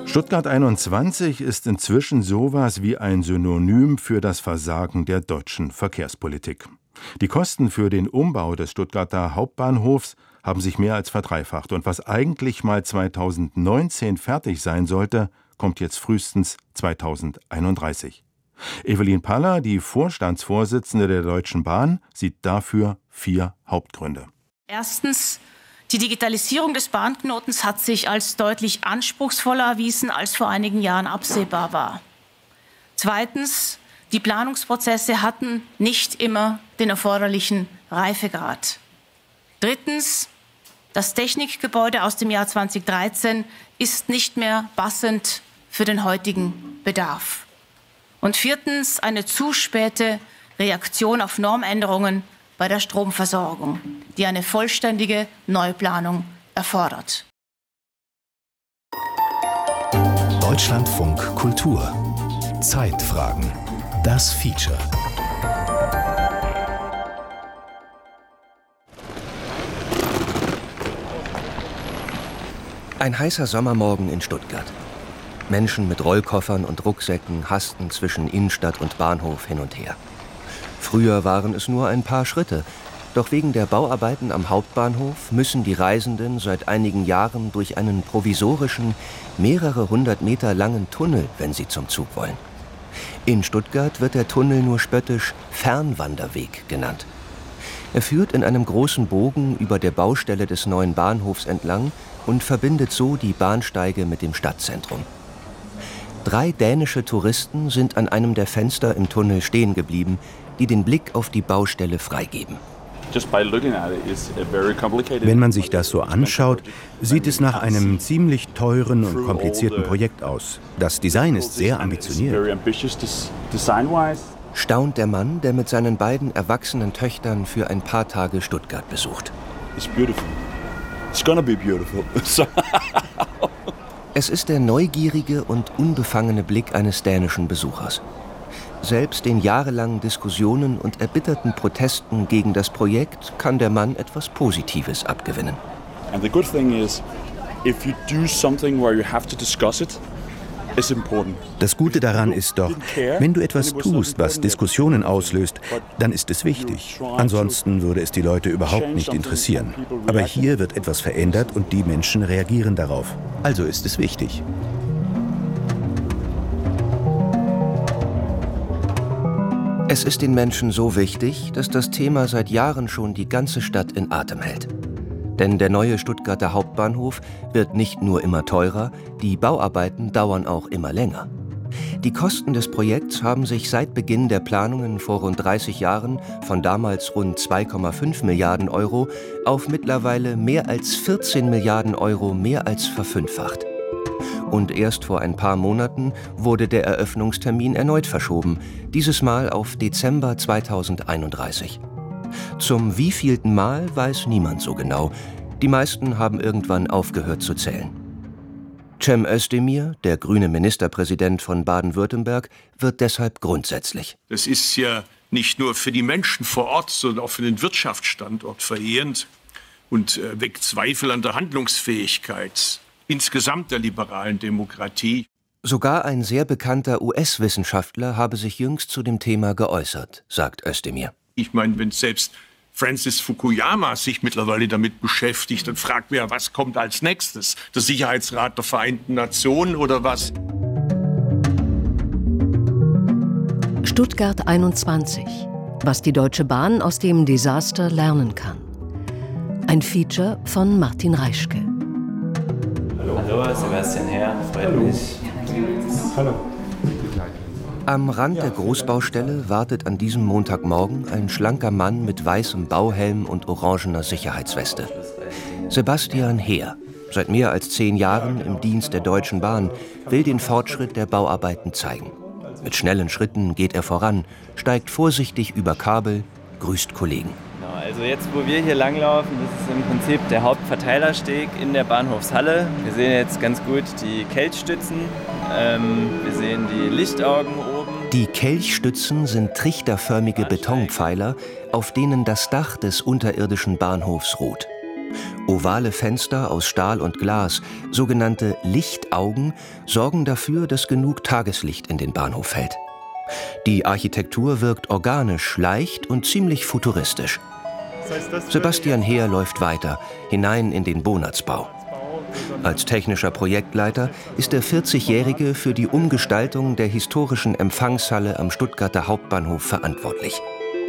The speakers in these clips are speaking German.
Stuttgart 21 ist inzwischen sowas wie ein Synonym für das Versagen der deutschen Verkehrspolitik. Die Kosten für den Umbau des Stuttgarter Hauptbahnhofs haben sich mehr als verdreifacht. Und was eigentlich mal 2019 fertig sein sollte, kommt jetzt frühestens 2031. Evelyn Paller, die Vorstandsvorsitzende der Deutschen Bahn, sieht dafür 4 Hauptgründe. Erstens: Die Digitalisierung des Bahnknotens hat sich als deutlich anspruchsvoller erwiesen, als vor einigen Jahren absehbar war. Zweitens: Die Planungsprozesse hatten nicht immer den erforderlichen Reifegrad. Drittens: Das Technikgebäude aus dem Jahr 2013 ist nicht mehr passend für den heutigen Bedarf. Und viertens: Eine zu späte Reaktion auf Normänderungen bei der Stromversorgung, die eine vollständige Neuplanung erfordert. Deutschlandfunk Kultur. Zeitfragen. Das Feature. Ein heißer Sommermorgen in Stuttgart. Menschen mit Rollkoffern und Rucksäcken hasten zwischen Innenstadt und Bahnhof hin und her. Früher waren es nur ein paar Schritte, doch wegen der Bauarbeiten am Hauptbahnhof müssen die Reisenden seit einigen Jahren durch einen provisorischen, mehrere hundert Meter langen Tunnel, wenn sie zum Zug wollen. In Stuttgart wird der Tunnel nur spöttisch Fernwanderweg genannt. Er führt in einem großen Bogen über der Baustelle des neuen Bahnhofs entlang und verbindet so die Bahnsteige mit dem Stadtzentrum. 3 dänische Touristen sind an einem der Fenster im Tunnel stehen geblieben, die den Blick auf die Baustelle freigeben. Wenn man sich das so anschaut, sieht es nach einem ziemlich teuren und komplizierten Projekt aus. Das Design ist sehr ambitioniert. Staunt der Mann, der mit seinen beiden erwachsenen Töchtern für ein paar Tage Stuttgart besucht. Es ist der neugierige und unbefangene Blick eines dänischen Besuchers. Selbst den jahrelangen Diskussionen und erbitterten Protesten gegen das Projekt kann der Mann etwas Positives abgewinnen. And the good thing is, if you do something where you have to discuss it, it's important. Das Gute daran ist doch, wenn du etwas tust, was Diskussionen auslöst, dann ist es wichtig. Ansonsten würde es die Leute überhaupt nicht interessieren. Aber hier wird etwas verändert und die Menschen reagieren darauf. Also ist es wichtig. Es ist den Menschen so wichtig, dass das Thema seit Jahren schon die ganze Stadt in Atem hält. Denn der neue Stuttgarter Hauptbahnhof wird nicht nur immer teurer, die Bauarbeiten dauern auch immer länger. Die Kosten des Projekts haben sich seit Beginn der Planungen vor rund 30 Jahren von damals rund 2,5 Milliarden Euro auf mittlerweile mehr als 14 Milliarden Euro mehr als verfünffacht. Und erst vor ein paar Monaten wurde der Eröffnungstermin erneut verschoben, dieses Mal auf Dezember 2031. Zum wievielten Mal weiß niemand so genau. Die meisten haben irgendwann aufgehört zu zählen. Cem Özdemir, der grüne Ministerpräsident von Baden-Württemberg, wird deshalb grundsätzlich. Das ist ja nicht nur für die Menschen vor Ort, sondern auch für den Wirtschaftsstandort verheerend und weckt Zweifel an der Handlungsfähigkeit insgesamt der liberalen Demokratie. Sogar ein sehr bekannter US-Wissenschaftler habe sich jüngst zu dem Thema geäußert, sagt Özdemir. Ich meine, wenn selbst Francis Fukuyama sich mittlerweile damit beschäftigt, dann fragt man ja, was kommt als nächstes? Der Sicherheitsrat der Vereinten Nationen oder was? Stuttgart 21. Was die Deutsche Bahn aus dem Desaster lernen kann. Ein Feature von Martin Reischke. Hallo, Sebastian Herr, freut mich. Hallo. Am Rand der Großbaustelle wartet an diesem Montagmorgen ein schlanker Mann mit weißem Bauhelm und orangener Sicherheitsweste. Sebastian Heer, seit mehr als 10 Jahren im Dienst der Deutschen Bahn, will den Fortschritt der Bauarbeiten zeigen. Mit schnellen Schritten geht er voran, steigt vorsichtig über Kabel, grüßt Kollegen. Also jetzt, wo wir hier langlaufen, das ist im Prinzip der Hauptverteilersteg in der Bahnhofshalle. Wir sehen jetzt ganz gut die Kelchstützen, wir sehen die Lichtaugen oben. Die Kelchstützen sind trichterförmige Betonpfeiler, auf denen das Dach des unterirdischen Bahnhofs ruht. Ovale Fenster aus Stahl und Glas, sogenannte Lichtaugen, sorgen dafür, dass genug Tageslicht in den Bahnhof fällt. Die Architektur wirkt organisch, leicht und ziemlich futuristisch. Sebastian Heer läuft weiter, hinein in den Bonatzbau. Als technischer Projektleiter ist der 40-Jährige für die Umgestaltung der historischen Empfangshalle am Stuttgarter Hauptbahnhof verantwortlich.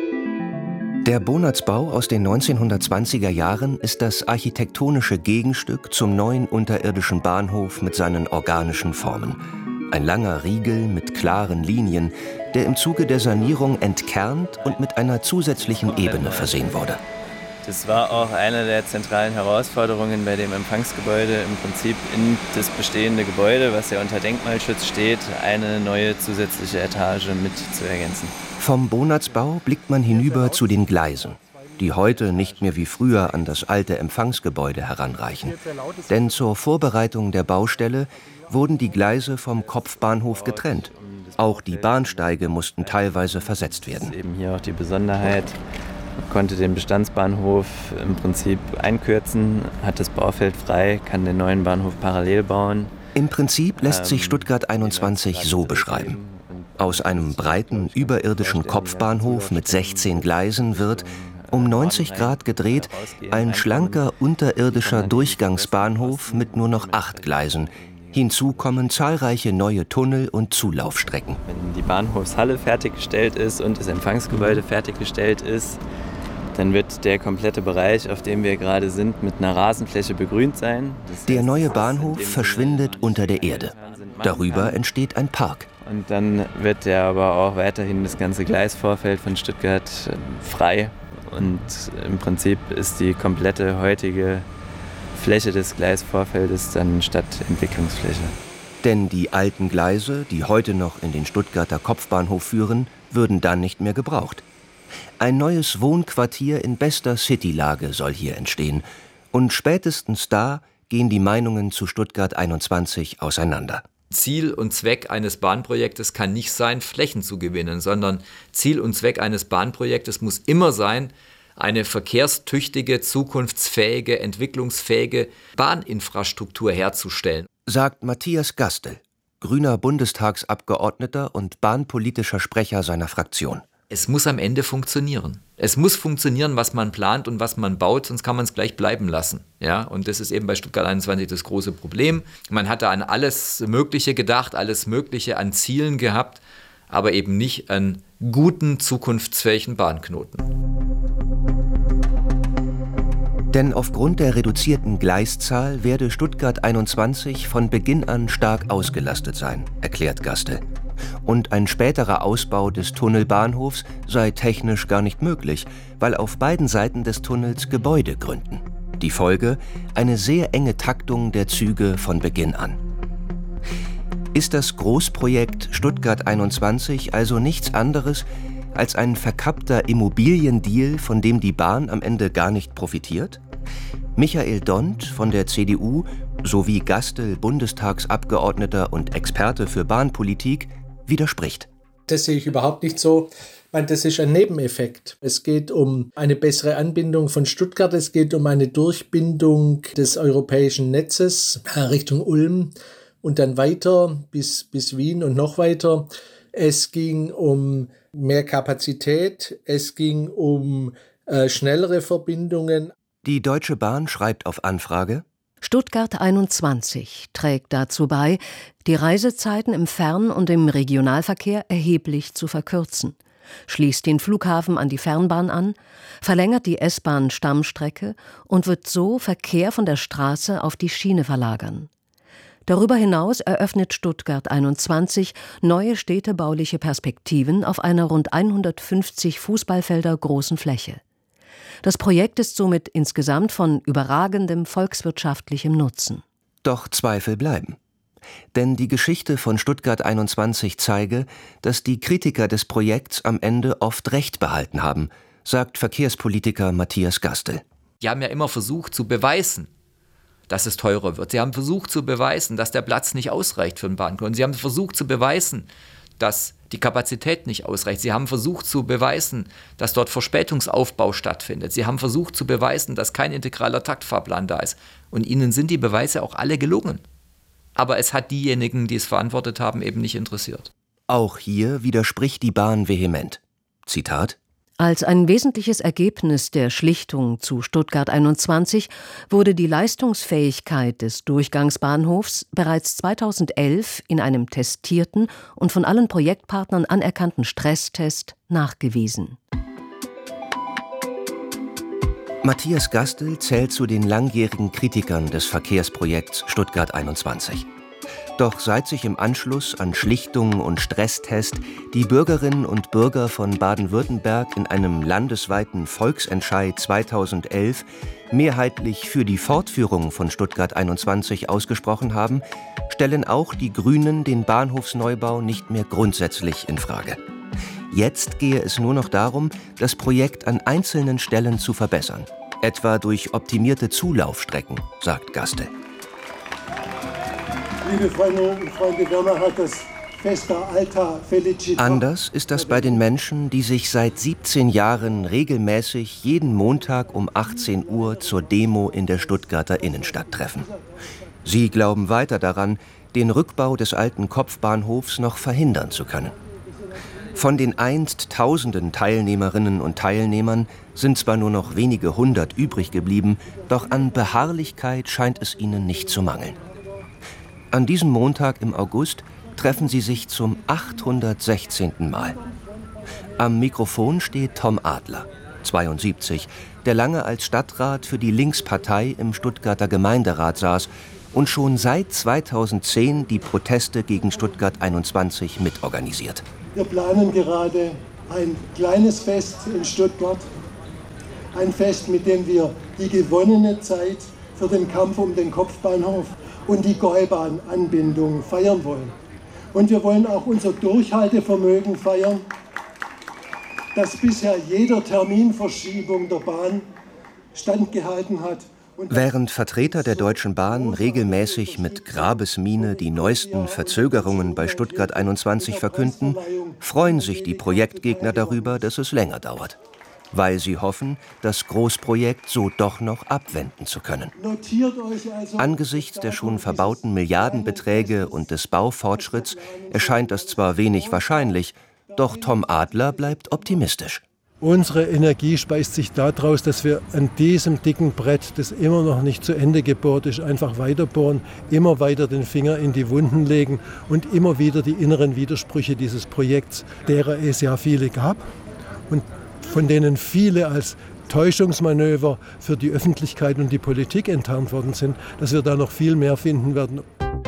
Der Bonatzbau aus den 1920er Jahren ist das architektonische Gegenstück zum neuen unterirdischen Bahnhof mit seinen organischen Formen. Ein langer Riegel mit klaren Linien, der im Zuge der Sanierung entkernt und mit einer zusätzlichen Ebene versehen wurde. Das war auch eine der zentralen Herausforderungen bei dem Empfangsgebäude, im Prinzip in das bestehende Gebäude, was ja unter Denkmalschutz steht, eine neue zusätzliche Etage mit zu ergänzen. Vom Bonatzbau blickt man hinüber zu den Gleisen, die heute nicht mehr wie früher an das alte Empfangsgebäude heranreichen. Denn zur Vorbereitung der Baustelle wurden die Gleise vom Kopfbahnhof getrennt. Auch die Bahnsteige mussten teilweise versetzt werden. Das ist eben hier auch die Besonderheit. Man konnte den Bestandsbahnhof im Prinzip einkürzen, hat das Baufeld frei, kann den neuen Bahnhof parallel bauen. Im Prinzip lässt sich Stuttgart 21 so beschreiben. Aus einem breiten, überirdischen Kopfbahnhof mit 16 Gleisen wird, um 90 Grad gedreht, ein schlanker unterirdischer Durchgangsbahnhof mit nur noch 8 Gleisen. Hinzu kommen zahlreiche neue Tunnel und Zulaufstrecken. Wenn die Bahnhofshalle fertiggestellt ist und das Empfangsgebäude fertiggestellt ist, dann wird der komplette Bereich, auf dem wir gerade sind, mit einer Rasenfläche begrünt sein. Der neue Bahnhof verschwindet unter der Erde. Darüber entsteht ein Park. Und dann wird ja aber auch weiterhin das ganze Gleisvorfeld von Stuttgart frei. Und im Prinzip ist die komplette heutige Fläche des Gleisvorfeldes dann Stadtentwicklungsfläche. Denn die alten Gleise, die heute noch in den Stuttgarter Kopfbahnhof führen, würden dann nicht mehr gebraucht. Ein neues Wohnquartier in bester Citylage soll hier entstehen. Und spätestens da gehen die Meinungen zu Stuttgart 21 auseinander. Ziel und Zweck eines Bahnprojektes kann nicht sein, Flächen zu gewinnen, sondern Ziel und Zweck eines Bahnprojektes muss immer sein, eine verkehrstüchtige, zukunftsfähige, entwicklungsfähige Bahninfrastruktur herzustellen. Sagt Matthias Gastel, grüner Bundestagsabgeordneter und bahnpolitischer Sprecher seiner Fraktion. Es muss am Ende funktionieren. Es muss funktionieren, was man plant und was man baut, sonst kann man es gleich bleiben lassen. Ja? Und das ist eben bei Stuttgart 21 das große Problem. Man hatte an alles Mögliche gedacht, alles Mögliche an Zielen gehabt, aber eben nicht an guten, zukunftsfähigen Bahnknoten. Denn aufgrund der reduzierten Gleiszahl werde Stuttgart 21 von Beginn an stark ausgelastet sein, erklärt Gastel. Und ein späterer Ausbau des Tunnelbahnhofs sei technisch gar nicht möglich, weil auf beiden Seiten des Tunnels Gebäude gründen. Die Folge: eine sehr enge Taktung der Züge von Beginn an. Ist das Großprojekt Stuttgart 21 also nichts anderes als ein verkappter Immobiliendeal, von dem die Bahn am Ende gar nicht profitiert? Michael Dont von der CDU sowie Gastel, Bundestagsabgeordneter und Experte für Bahnpolitik, widerspricht. Das sehe ich überhaupt nicht so. Ich meine, das ist ein Nebeneffekt. Es geht um eine bessere Anbindung von Stuttgart, es geht um eine Durchbindung des europäischen Netzes Richtung Ulm und dann weiter bis Wien und noch weiter. Es ging um mehr Kapazität, es ging um schnellere Verbindungen. Die Deutsche Bahn schreibt auf Anfrage: Stuttgart 21 trägt dazu bei, die Reisezeiten im Fern- und im Regionalverkehr erheblich zu verkürzen, schließt den Flughafen an die Fernbahn an, verlängert die S-Bahn-Stammstrecke und wird so Verkehr von der Straße auf die Schiene verlagern. Darüber hinaus eröffnet Stuttgart 21 neue städtebauliche Perspektiven auf einer rund 150 Fußballfelder großen Fläche. Das Projekt ist somit insgesamt von überragendem volkswirtschaftlichem Nutzen. Doch Zweifel bleiben. Denn die Geschichte von Stuttgart 21 zeige, dass die Kritiker des Projekts am Ende oft Recht behalten haben, sagt Verkehrspolitiker Matthias Gastel. Die haben ja immer versucht zu beweisen, dass es teurer wird. Sie haben versucht zu beweisen, dass der Platz nicht ausreicht für einen Bahnknoten. Sie haben versucht zu beweisen, dass die Kapazität nicht ausreicht. Sie haben versucht zu beweisen, dass dort Verspätungsaufbau stattfindet. Sie haben versucht zu beweisen, dass kein integraler Taktfahrplan da ist. Und ihnen sind die Beweise auch alle gelungen. Aber es hat diejenigen, die es verantwortet haben, eben nicht interessiert. Auch hier widerspricht die Bahn vehement. Zitat: Als ein wesentliches Ergebnis der Schlichtung zu Stuttgart 21 wurde die Leistungsfähigkeit des Durchgangsbahnhofs bereits 2011 in einem testierten und von allen Projektpartnern anerkannten Stresstest nachgewiesen. Matthias Gastel zählt zu den langjährigen Kritikern des Verkehrsprojekts Stuttgart 21. Doch seit sich im Anschluss an Schlichtung und Stresstest die Bürgerinnen und Bürger von Baden-Württemberg in einem landesweiten Volksentscheid 2011 mehrheitlich für die Fortführung von Stuttgart 21 ausgesprochen haben, stellen auch die Grünen den Bahnhofsneubau nicht mehr grundsätzlich in Frage. Jetzt gehe es nur noch darum, das Projekt an einzelnen Stellen zu verbessern, etwa durch optimierte Zulaufstrecken, sagt Gastel. Liebe Freundinnen und Freunde, Werner hat das Festa Alta Felicita. Anders ist das bei den Menschen, die sich seit 17 Jahren regelmäßig jeden Montag um 18 Uhr zur Demo in der Stuttgarter Innenstadt treffen. Sie glauben weiter daran, den Rückbau des alten Kopfbahnhofs noch verhindern zu können. Von den einst tausenden Teilnehmerinnen und Teilnehmern sind zwar nur noch wenige hundert übrig geblieben, doch an Beharrlichkeit scheint es ihnen nicht zu mangeln. An diesem Montag im August treffen sie sich zum 816. Mal. Am Mikrofon steht Tom Adler, 72, der lange als Stadtrat für die Linkspartei im Stuttgarter Gemeinderat saß und schon seit 2010 die Proteste gegen Stuttgart 21 mitorganisiert. Wir planen gerade ein kleines Fest in Stuttgart. Ein Fest, mit dem wir die gewonnene Zeit für den Kampf um den Kopfbahnhof und die Gäubahn-Anbindung feiern wollen. Und wir wollen auch unser Durchhaltevermögen feiern, das bisher jeder Terminverschiebung der Bahn standgehalten hat. Während Vertreter der Deutschen Bahn regelmäßig mit Grabesmiene die neuesten Verzögerungen bei Stuttgart 21 verkünden, freuen sich die Projektgegner darüber, dass es länger dauert, weil sie hoffen, das Großprojekt so doch noch abwenden zu können. Angesichts der schon verbauten Milliardenbeträge und des Baufortschritts erscheint das zwar wenig wahrscheinlich, doch Tom Adler bleibt optimistisch. Unsere Energie speist sich daraus, dass wir an diesem dicken Brett, das immer noch nicht zu Ende gebohrt ist, einfach weiterbohren, immer weiter den Finger in die Wunden legen und immer wieder die inneren Widersprüche dieses Projekts, derer es ja viele gab und von denen viele als Täuschungsmanöver für die Öffentlichkeit und die Politik enttarnt worden sind, dass wir da noch viel mehr finden werden.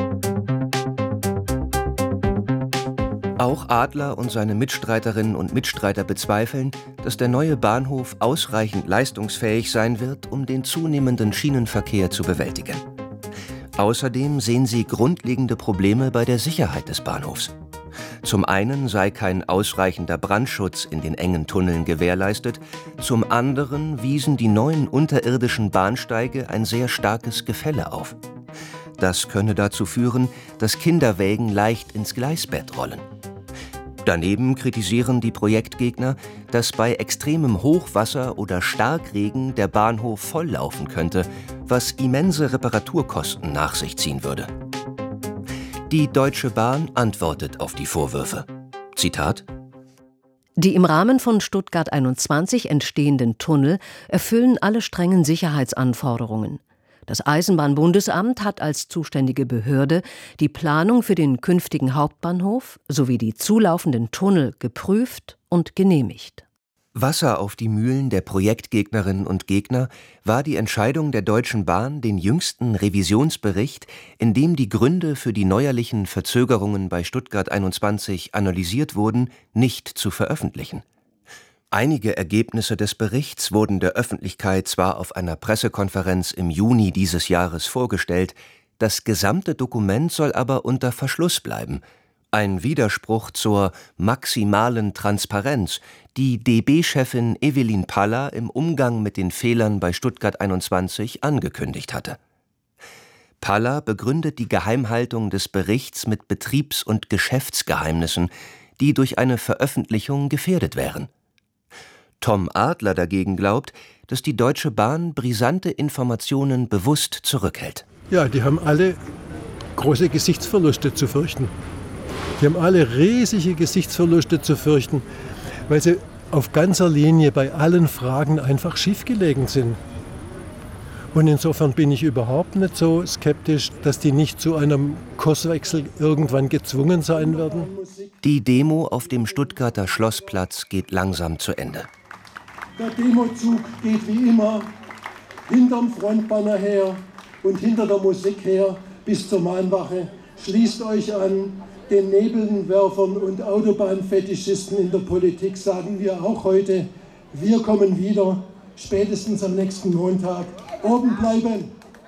Auch Adler und seine Mitstreiterinnen und Mitstreiter bezweifeln, dass der neue Bahnhof ausreichend leistungsfähig sein wird, um den zunehmenden Schienenverkehr zu bewältigen. Außerdem sehen sie grundlegende Probleme bei der Sicherheit des Bahnhofs. Zum einen sei kein ausreichender Brandschutz in den engen Tunneln gewährleistet, zum anderen wiesen die neuen unterirdischen Bahnsteige ein sehr starkes Gefälle auf. Das könne dazu führen, dass Kinderwägen leicht ins Gleisbett rollen. Daneben kritisieren die Projektgegner, dass bei extremem Hochwasser oder Starkregen der Bahnhof volllaufen könnte, was immense Reparaturkosten nach sich ziehen würde. Die Deutsche Bahn antwortet auf die Vorwürfe. Zitat: Die im Rahmen von Stuttgart 21 entstehenden Tunnel erfüllen alle strengen Sicherheitsanforderungen. Das Eisenbahnbundesamt hat als zuständige Behörde die Planung für den künftigen Hauptbahnhof sowie die zulaufenden Tunnel geprüft und genehmigt. Wasser auf die Mühlen der Projektgegnerinnen und Gegner war die Entscheidung der Deutschen Bahn, den jüngsten Revisionsbericht, in dem die Gründe für die neuerlichen Verzögerungen bei Stuttgart 21 analysiert wurden, nicht zu veröffentlichen. Einige Ergebnisse des Berichts wurden der Öffentlichkeit zwar auf einer Pressekonferenz im Juni dieses Jahres vorgestellt, das gesamte Dokument soll aber unter Verschluss bleiben. Ein Widerspruch zur maximalen Transparenz, die DB-Chefin Evelyn Paller im Umgang mit den Fehlern bei Stuttgart 21 angekündigt hatte. Paller begründet die Geheimhaltung des Berichts mit Betriebs- und Geschäftsgeheimnissen, die durch eine Veröffentlichung gefährdet wären. Tom Adler dagegen glaubt, dass die Deutsche Bahn brisante Informationen bewusst zurückhält. Ja, die haben alle große Gesichtsverluste zu fürchten. Die haben alle riesige Gesichtsverluste zu fürchten, weil sie auf ganzer Linie bei allen Fragen einfach schiefgelegen sind. Und insofern bin ich überhaupt nicht so skeptisch, dass die nicht zu einem Kurswechsel irgendwann gezwungen sein werden. Die Demo auf dem Stuttgarter Schlossplatz geht langsam zu Ende. Der Demozug geht wie immer hinterm Frontbanner her und hinter der Musik her bis zur Mahnwache. Schließt euch an. Den Nebelwerfern und Autobahnfetischisten in der Politik sagen wir auch heute, wir kommen wieder, spätestens am nächsten Montag. Oben bleiben!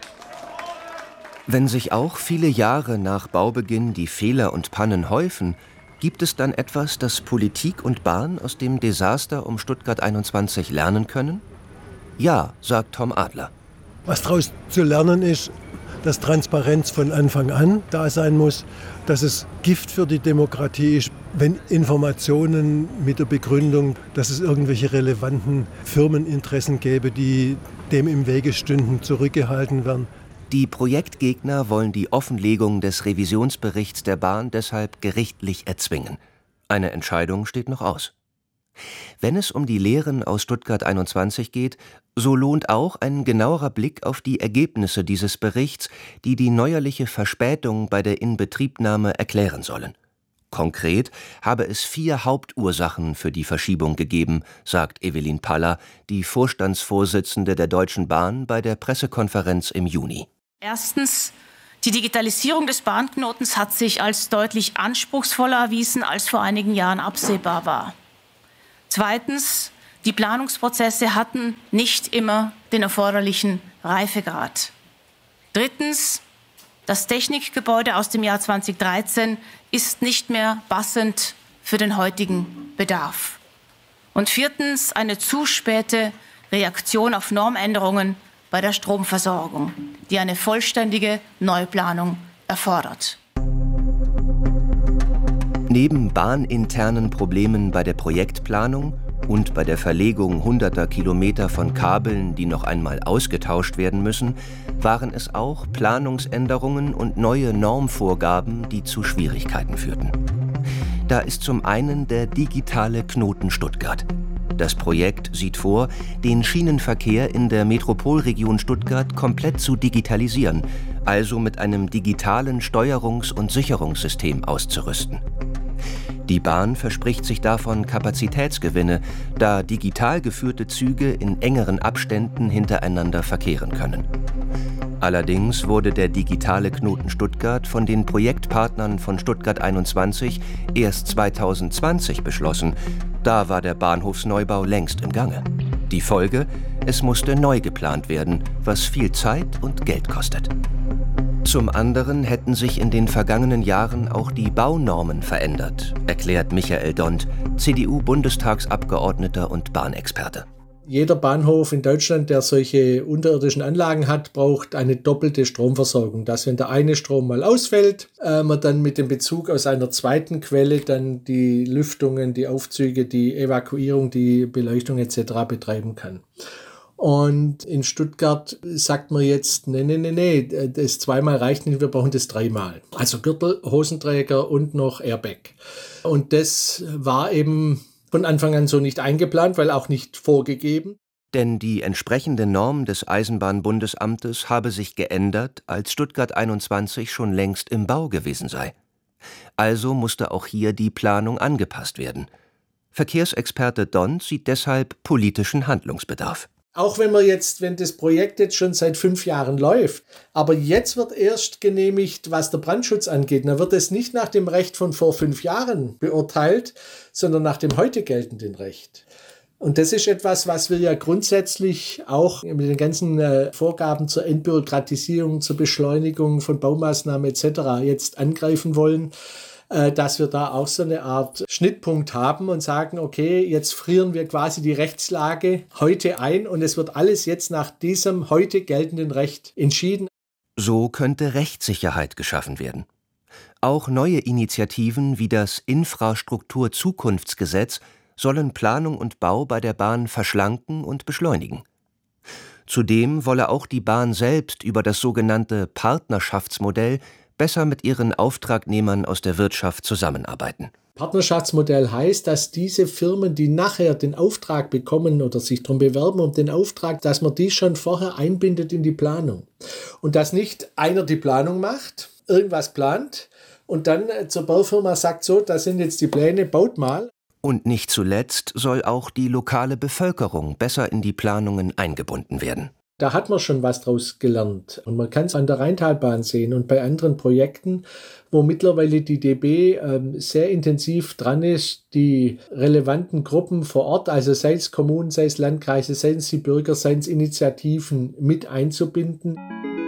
Wenn sich auch viele Jahre nach Baubeginn die Fehler und Pannen häufen, gibt es dann etwas, das Politik und Bahn aus dem Desaster um Stuttgart 21 lernen können? Ja, sagt Tom Adler. Was daraus zu lernen ist, dass Transparenz von Anfang an da sein muss, dass es Gift für die Demokratie ist, wenn Informationen mit der Begründung, dass es irgendwelche relevanten Firmeninteressen gäbe, die dem im Wege stünden, zurückgehalten werden. Die Projektgegner wollen die Offenlegung des Revisionsberichts der Bahn deshalb gerichtlich erzwingen. Eine Entscheidung steht noch aus. Wenn es um die Lehren aus Stuttgart 21 geht, so lohnt auch ein genauerer Blick auf die Ergebnisse dieses Berichts, die die neuerliche Verspätung bei der Inbetriebnahme erklären sollen. Konkret habe es 4 Hauptursachen für die Verschiebung gegeben, sagt Evelyn Paller, die Vorstandsvorsitzende der Deutschen Bahn bei der Pressekonferenz im Juni. Erstens, die Digitalisierung des Bahnknotens hat sich als deutlich anspruchsvoller erwiesen, als vor einigen Jahren absehbar war. Zweitens, die Planungsprozesse hatten nicht immer den erforderlichen Reifegrad. Drittens, das Technikgebäude aus dem Jahr 2013 ist nicht mehr passend für den heutigen Bedarf. Und viertens, eine zu späte Reaktion auf Normänderungen bei der Stromversorgung, die eine vollständige Neuplanung erfordert. Neben bahninternen Problemen bei der Projektplanung und bei der Verlegung hunderter Kilometer von Kabeln, die noch einmal ausgetauscht werden müssen, waren es auch Planungsänderungen und neue Normvorgaben, die zu Schwierigkeiten führten. Da ist zum einen der digitale Knoten Stuttgart. Das Projekt sieht vor, den Schienenverkehr in der Metropolregion Stuttgart komplett zu digitalisieren, also mit einem digitalen Steuerungs- und Sicherungssystem auszurüsten. Die Bahn verspricht sich davon Kapazitätsgewinne, da digital geführte Züge in engeren Abständen hintereinander verkehren können. Allerdings wurde der digitale Knoten Stuttgart von den Projektpartnern von Stuttgart 21 erst 2020 beschlossen. Da war der Bahnhofsneubau längst im Gange. Die Folge: Es musste neu geplant werden, was viel Zeit und Geld kostet. Zum anderen hätten sich in den vergangenen Jahren auch die Baunormen verändert, erklärt Michael Dont, CDU-Bundestagsabgeordneter und Bahnexperte. Jeder Bahnhof in Deutschland, der solche unterirdischen Anlagen hat, braucht eine doppelte Stromversorgung. Dass, wenn der eine Strom mal ausfällt, man dann mit dem Bezug aus einer zweiten Quelle dann die Lüftungen, die Aufzüge, die Evakuierung, die Beleuchtung etc. betreiben kann. Und in Stuttgart sagt man jetzt, nee, das zweimal reicht nicht, wir brauchen das 3-mal. Also Gürtel, Hosenträger und noch Airbag. Und das war eben von Anfang an so nicht eingeplant, weil auch nicht vorgegeben. Denn die entsprechende Norm des Eisenbahnbundesamtes habe sich geändert, als Stuttgart 21 schon längst im Bau gewesen sei. Also musste auch hier die Planung angepasst werden. Verkehrsexperte Dont sieht deshalb politischen Handlungsbedarf. Auch wenn das Projekt jetzt schon seit 5 Jahren läuft, aber jetzt wird erst genehmigt, was der Brandschutz angeht. Dann wird es nicht nach dem Recht von vor 5 Jahren beurteilt, sondern nach dem heute geltenden Recht. Und das ist etwas, was wir ja grundsätzlich auch mit den ganzen Vorgaben zur Entbürokratisierung, zur Beschleunigung von Baumaßnahmen etc. jetzt angreifen wollen, dass wir da auch so eine Art Schnittpunkt haben und sagen, okay, jetzt frieren wir quasi die Rechtslage heute ein und es wird alles jetzt nach diesem heute geltenden Recht entschieden. So könnte Rechtssicherheit geschaffen werden. Auch neue Initiativen wie das Infrastruktur-Zukunftsgesetz sollen Planung und Bau bei der Bahn verschlanken und beschleunigen. Zudem wolle auch die Bahn selbst über das sogenannte Partnerschaftsmodell besser mit ihren Auftragnehmern aus der Wirtschaft zusammenarbeiten. Partnerschaftsmodell heißt, dass diese Firmen, die nachher den Auftrag bekommen oder sich darum bewerben um den Auftrag, dass man die schon vorher einbindet in die Planung. Und dass nicht einer die Planung macht, irgendwas plant und dann zur Baufirma sagt, so, das sind jetzt die Pläne, baut mal. Und nicht zuletzt soll auch die lokale Bevölkerung besser in die Planungen eingebunden werden. Da hat man schon was draus gelernt. Und man kann es an der Rheintalbahn sehen und bei anderen Projekten, wo mittlerweile die DB sehr intensiv dran ist, die relevanten Gruppen vor Ort, also sei es Kommunen, sei es Landkreise, seien es die Bürger, seien es Initiativen, mit einzubinden.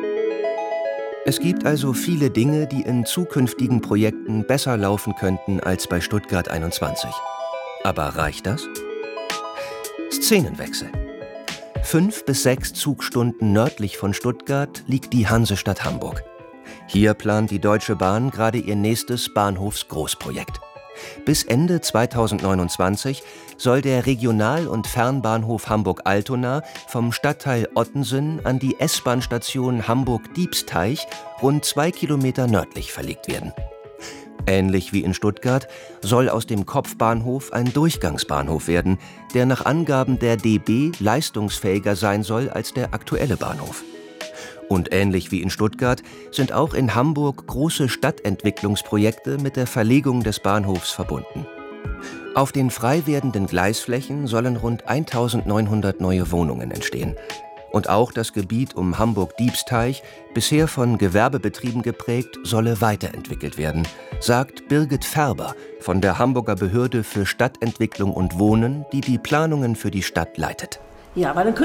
Es gibt also viele Dinge, die in zukünftigen Projekten besser laufen könnten als bei Stuttgart 21. Aber reicht das? Szenenwechsel. 5 bis 6 Zugstunden nördlich von Stuttgart liegt die Hansestadt Hamburg. Hier plant die Deutsche Bahn gerade ihr nächstes Bahnhofsgroßprojekt. Bis Ende 2029 soll der Regional- und Fernbahnhof Hamburg-Altona vom Stadtteil Ottensen an die S-Bahn-Station Hamburg-Diebsteich rund 2 Kilometer nördlich verlegt werden. Ähnlich wie in Stuttgart soll aus dem Kopfbahnhof ein Durchgangsbahnhof werden, der nach Angaben der DB leistungsfähiger sein soll als der aktuelle Bahnhof. Und ähnlich wie in Stuttgart sind auch in Hamburg große Stadtentwicklungsprojekte mit der Verlegung des Bahnhofs verbunden. Auf den frei werdenden Gleisflächen sollen rund 1900 neue Wohnungen entstehen. Und auch das Gebiet um Hamburg-Diebsteich, bisher von Gewerbebetrieben geprägt, solle weiterentwickelt werden, sagt Birgit Färber von der Hamburger Behörde für Stadtentwicklung und Wohnen, die die Planungen für die Stadt leitet. Ja, weil